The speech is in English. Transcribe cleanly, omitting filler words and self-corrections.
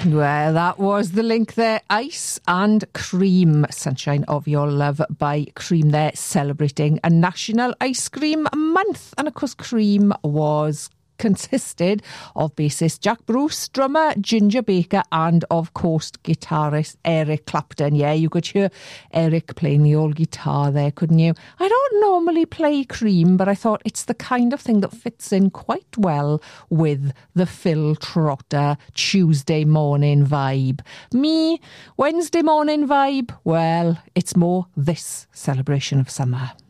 Well, that was the link there. Ice and Cream, Sunshine of Your Love by Cream there, celebrating a National Ice Cream Month. And of course, Cream consisted of bassist Jack Bruce, drummer Ginger Baker, and of course guitarist Eric Clapton. Yeah, you could hear Eric playing the old guitar there, couldn't you? I don't normally play Cream, but I thought it's the kind of thing that fits in quite well with the Phil Trotter Tuesday morning vibe. Me, Wednesday morning vibe, well, it's more this celebration of summer.